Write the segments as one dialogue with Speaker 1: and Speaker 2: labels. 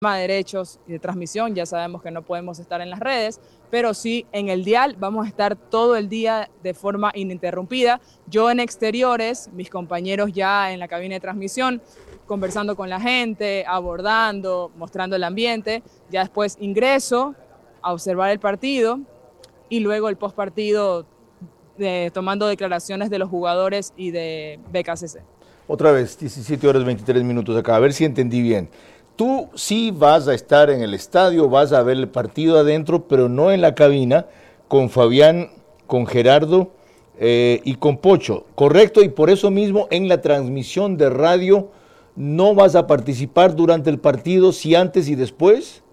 Speaker 1: de derechos y de transmisión, ya sabemos que no podemos estar en las redes, pero sí en el dial vamos a estar todo el día de forma ininterrumpida. Yo en exteriores, mis compañeros ya en la cabina de transmisión, conversando con la gente, abordando, mostrando el ambiente. Ya después ingreso a observar el partido y luego el postpartido tomando declaraciones de los jugadores y de BKCC.
Speaker 2: Otra vez, 17 horas 23 minutos acá, a ver si entendí bien. Tú sí vas a estar en el estadio, vas a ver el partido adentro, pero no en la cabina, con Fabián, con Gerardo y con Pocho, ¿correcto? Y por eso mismo en la transmisión de radio no vas a participar durante el partido, si antes y después.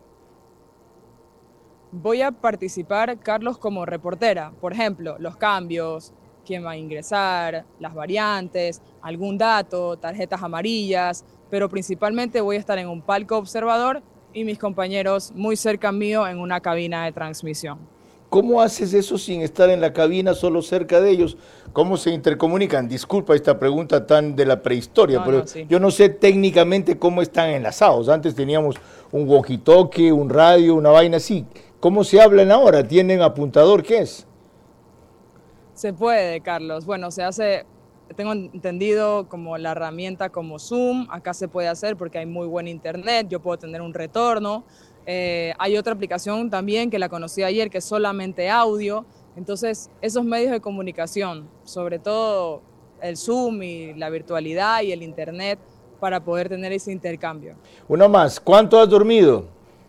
Speaker 1: Voy a participar, Carlos, como reportera. Por ejemplo, los cambios, quién va a ingresar, las variantes, algún dato, tarjetas amarillas, pero principalmente voy a estar en un palco observador y mis compañeros muy cerca mío en una cabina de transmisión.
Speaker 2: ¿Cómo haces eso sin estar en la cabina, solo cerca de ellos? ¿Cómo se intercomunican? Disculpa esta pregunta tan de la prehistoria, pero
Speaker 1: Sí.
Speaker 2: yo no sé técnicamente cómo están enlazados. Antes teníamos un walkie-talkie, un radio, una vaina así. ¿Cómo se hablan ahora? ¿Tienen apuntador? ¿Qué es?
Speaker 1: Se puede, Carlos. Bueno, se hace, tengo entendido como la herramienta como Zoom, acá se puede hacer porque hay muy buen internet, yo puedo tener un retorno. Hay otra aplicación también que la conocí ayer que es solamente audio. Entonces, esos medios de comunicación, sobre todo el Zoom y la virtualidad y el internet, para poder tener ese intercambio.
Speaker 2: Una más, ¿cuánto has dormido?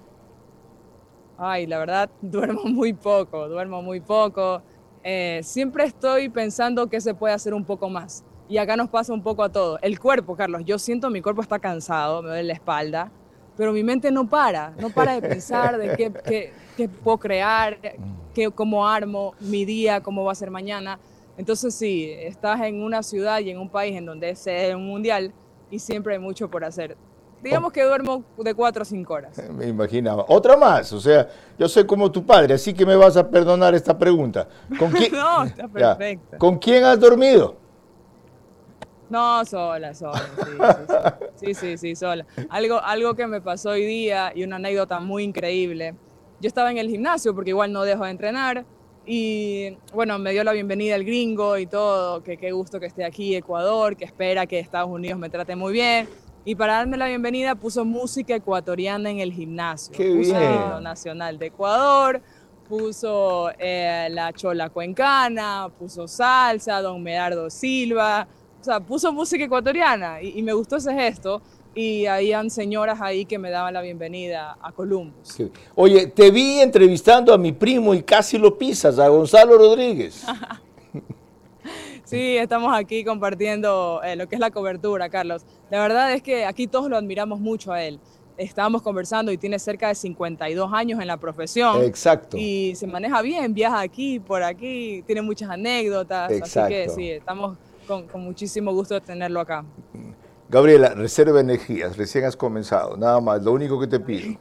Speaker 1: Ay, la verdad, duermo muy poco. Siempre estoy pensando que se puede hacer un poco más. Y acá nos pasa un poco a todos. El cuerpo, Carlos, yo siento mi cuerpo está cansado, me duele la espalda, pero mi mente no para de pensar de qué puedo crear, cómo armo mi día, cómo va a ser mañana. Entonces sí, estás en una ciudad y en un país en donde es un mundial y siempre hay mucho por hacer. Digamos que duermo de 4 a 5 horas.
Speaker 2: Me imaginaba. Otra más, o sea, yo soy como tu padre, así que me vas a perdonar esta pregunta. ¿Con quién?
Speaker 1: No, está perfecto.
Speaker 2: ¿Con quién has dormido?
Speaker 1: No, sola, sí, sola. Algo que me pasó hoy día y una anécdota muy increíble. Yo estaba en el gimnasio porque igual no dejo de entrenar y bueno, me dio la bienvenida el gringo y todo, que qué gusto que esté aquí, Ecuador, que espera que Estados Unidos me trate muy bien. Y para darme la bienvenida puso música ecuatoriana en el gimnasio.
Speaker 2: Qué
Speaker 1: Puso el
Speaker 2: bien.
Speaker 1: himno nacional de Ecuador, puso la chola cuencana, puso salsa, don Medardo Silva. O sea, puso música ecuatoriana y me gustó ese gesto y habían señoras ahí que me daban la bienvenida a Columbus.
Speaker 2: Oye, te vi entrevistando a mi primo y casi lo pisas, a Gonzalo Rodríguez.
Speaker 1: Sí, estamos aquí compartiendo lo que es la cobertura, Carlos. La verdad es que aquí todos lo admiramos mucho a él. Estábamos conversando y tiene cerca de 52 años en la profesión.
Speaker 2: Exacto.
Speaker 1: Y se maneja bien, viaja aquí, por aquí, tiene muchas anécdotas.
Speaker 2: Exacto.
Speaker 1: Así que sí, estamos con muchísimo gusto de tenerlo acá.
Speaker 2: Gabriela, reserva energías, recién has comenzado, nada más, lo único que te pido.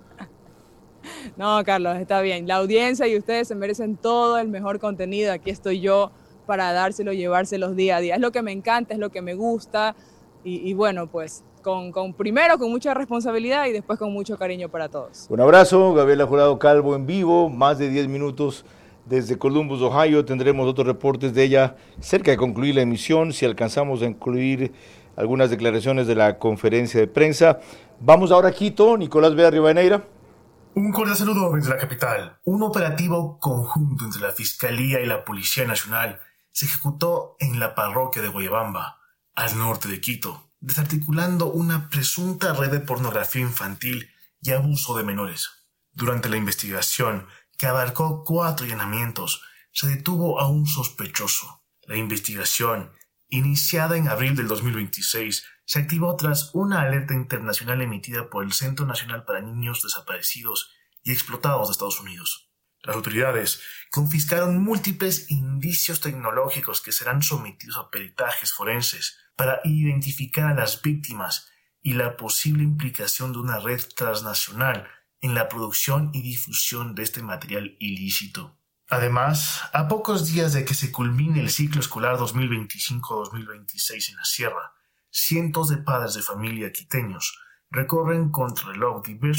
Speaker 1: No, Carlos, está bien. La audiencia y ustedes se merecen todo el mejor contenido. Aquí estoy yo para dárselo, llevárselos día a día. Es lo que me encanta, es lo que me gusta. Y bueno, pues primero con mucha responsabilidad y después con mucho cariño para todos.
Speaker 2: Un abrazo, Gabriela Jurado Calvo en vivo, más de 10 minutos desde Columbus, Ohio. Tendremos otros reportes de ella cerca de concluir la emisión, si alcanzamos a incluir algunas declaraciones de la conferencia de prensa. Vamos ahora a Quito, Nicolás Vea Rivadeneira.
Speaker 3: Un cordial saludo desde la capital. Un operativo conjunto entre la Fiscalía y la Policía Nacional se ejecutó en la parroquia de Guayabamba, al norte de Quito, desarticulando una presunta red de pornografía infantil y abuso de menores. Durante la investigación, que abarcó 4 allanamientos, se detuvo a un sospechoso. La investigación, iniciada en abril del 2026, se activó tras una alerta internacional emitida por el Centro Nacional para Niños Desaparecidos y Explotados de Estados Unidos. Las autoridades confiscaron múltiples indicios tecnológicos que serán sometidos a peritajes forenses para identificar a las víctimas y la posible implicación de una red transnacional en la producción y difusión de este material ilícito. Además, a pocos días de que se culmine el ciclo escolar 2025-2026 en la Sierra, cientos de padres de familia quiteños recorren contrarreloj diversos